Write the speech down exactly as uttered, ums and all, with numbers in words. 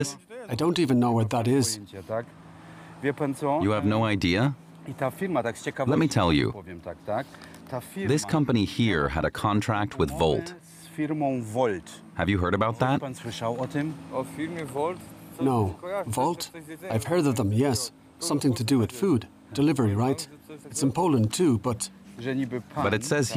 I don't even know where that is. You have no idea? Let me tell you. This company here had a contract with Volt. Have you heard about that? No. Volt? I've heard of them, yes. Something to do with food. Delivery, right? It's in Poland too, but... But it says